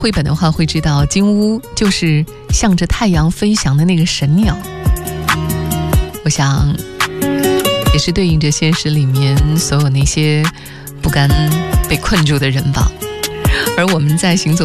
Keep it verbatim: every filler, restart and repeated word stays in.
绘本的话会知道金乌就是向着太阳飞翔的那个神鸟，我想也是对应着现实里面所有那些不甘被困住的人吧。而我们在行走